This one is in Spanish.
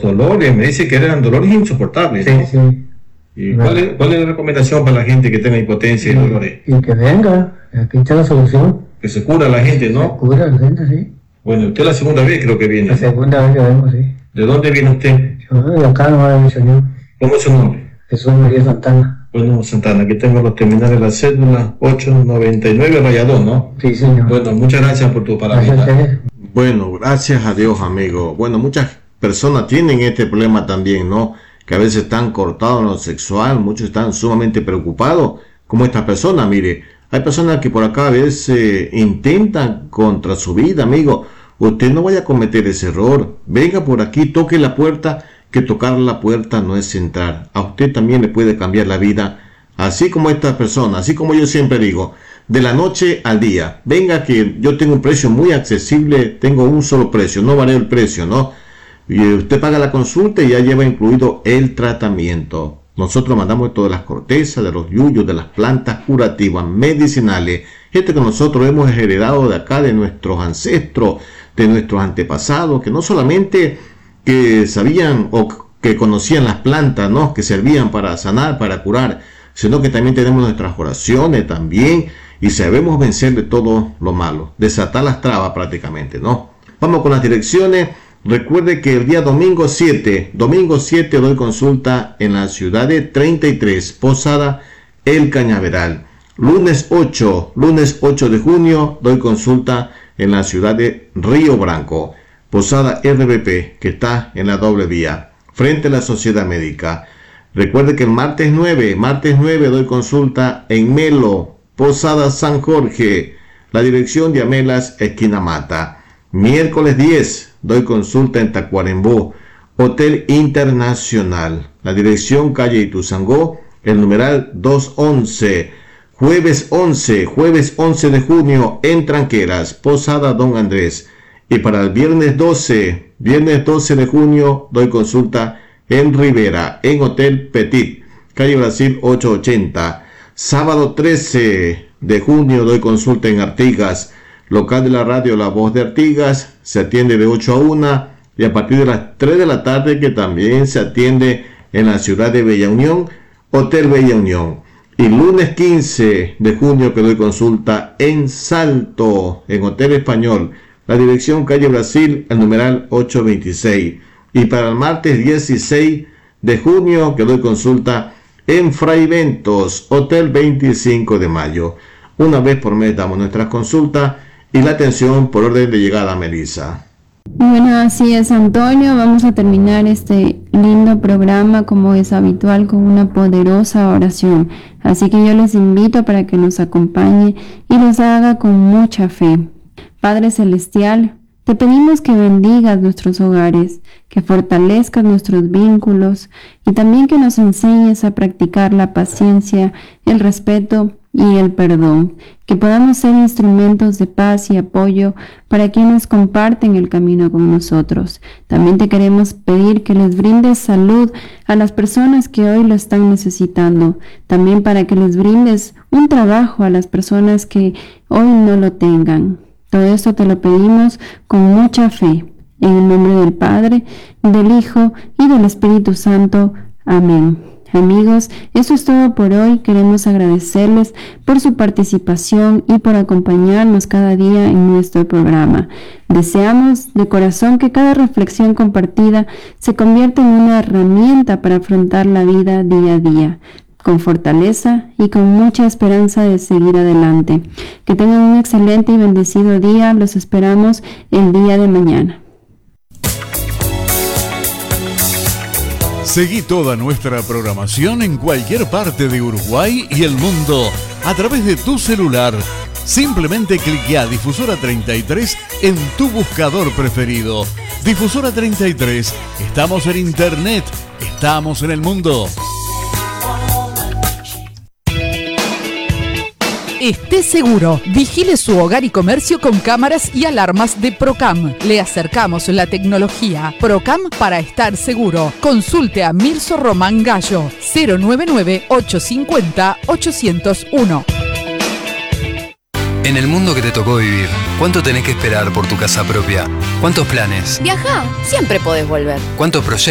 dolores, me dice que eran dolores insoportables, ¿no? Sí, sí. ¿Y cuál es la recomendación para la gente que tenga impotencia y dolores? Y que venga, aquí está la solución. Que se cura la gente, ¿no? Se cura la gente, sí. Bueno, usted la segunda vez creo que viene. La segunda vez que vengo, sí. ¿De dónde viene usted? Yo de acá no me Señor. ¿Cómo es su nombre? Jesús María Santana. Bueno, Santana, aquí tengo los terminales de la cédula 899-2, ¿no? Sí, señor. Bueno, muchas gracias por tu palabra. Bueno, gracias a Dios, amigo. Bueno, muchas personas tienen este problema también, ¿no? Que a veces están cortados en lo sexual, muchos están sumamente preocupados, como esta persona, mire. Hay personas que por acá a veces intentan contra su vida, amigo. Usted no vaya a cometer ese error. Venga por aquí, toque la puerta, que tocar la puerta no es entrar. A usted también le puede cambiar la vida, así como esta persona, así como yo siempre digo, de la noche al día. Venga que yo tengo un precio muy accesible, tengo un solo precio, no varía el precio, ¿no? Y usted paga la consulta y ya lleva incluido el tratamiento. Nosotros mandamos todas las cortezas, de los yuyos, de las plantas curativas, medicinales. Esto que nosotros hemos heredado de acá, de nuestros ancestros, de nuestros antepasados, que no solamente que sabían o que conocían las plantas, ¿no? Que servían para sanar, para curar, sino que también tenemos nuestras oraciones también y sabemos vencer de todo lo malo, desatar las trabas prácticamente, ¿no? Vamos con las direcciones. Recuerde que el día domingo 7 doy consulta en la ciudad de 33, Posada El Cañaveral. Lunes 8 de junio doy consulta en la ciudad de Río Branco, Posada RBP, que está en la doble vía, frente a la Sociedad Médica. Recuerde que el martes 9 doy consulta en Melo, Posada San Jorge, la dirección de Amelas, esquina Mata. Miércoles 10 doy consulta en Tacuarembó, Hotel Internacional, la dirección calle Ituzangó, el numeral 211. Jueves 11 de junio en Tranqueras, Posada Don Andrés. Y para el viernes 12 de junio doy consulta en Rivera, en Hotel Petit, calle Brasil 880. Sábado 13 de junio doy consulta en Artigas, local de la radio La Voz de Artigas, se atiende de 8 a 1 y a partir de las 3 de la tarde que también se atiende en la ciudad de Bella Unión, Hotel Bella Unión. Y lunes 15 de junio que doy consulta en Salto, en Hotel Español, la dirección calle Brasil, el numeral 826. Y para el martes 16 de junio que doy consulta en Fraiventos, Hotel 25 de Mayo. Una vez por mes damos nuestras consultas y la atención por orden de llegada, Melissa. Bueno, así es, Antonio. Vamos a terminar este lindo programa como es habitual con una poderosa oración. Así que yo les invito para que nos acompañe y los haga con mucha fe. Padre Celestial, te pedimos que bendigas nuestros hogares, que fortalezcas nuestros vínculos y también que nos enseñes a practicar la paciencia, el respeto y el perdón, que podamos ser instrumentos de paz y apoyo para quienes comparten el camino con nosotros. También te queremos pedir que les brindes salud a las personas que hoy lo están necesitando, también para que les brindes un trabajo a las personas que hoy no lo tengan. Todo esto te lo pedimos con mucha fe, en el nombre del Padre, del Hijo y del Espíritu Santo. Amén. Amigos, eso es todo por hoy. Queremos agradecerles por su participación y por acompañarnos cada día en nuestro programa. Deseamos de corazón que cada reflexión compartida se convierta en una herramienta para afrontar la vida día a día, con fortaleza y con mucha esperanza de seguir adelante. Que tengan un excelente y bendecido día. Los esperamos el día de mañana. Seguí toda nuestra programación en cualquier parte de Uruguay y el mundo a través de tu celular. Simplemente cliquea Difusora 33 en tu buscador preferido. Difusora 33, estamos en internet, estamos en el mundo. Esté seguro, vigile su hogar y comercio con cámaras y alarmas de Procam. Le acercamos la tecnología. Procam para estar seguro. Consulte a Mirso Román Gallo, 099-850-801. En el mundo que te tocó vivir, ¿cuánto tenés que esperar por tu casa propia? ¿Cuántos planes? Viajá, siempre podés volver. ¿Cuántos proyectos?